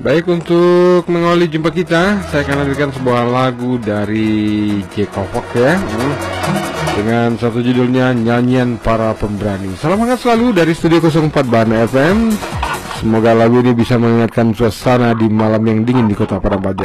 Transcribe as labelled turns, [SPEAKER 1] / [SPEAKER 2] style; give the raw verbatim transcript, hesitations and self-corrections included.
[SPEAKER 1] Baik, untuk mengawali jumpa kita, saya akan hadirkan sebuah lagu dari J-Kovok ya, dengan satu judulnya Nyanyian Para Pemberani. Salam hangat selalu dari Studio nol empat Bana F M. Semoga lagu ini bisa mengingatkan suasana di malam yang dingin di Kota Padang.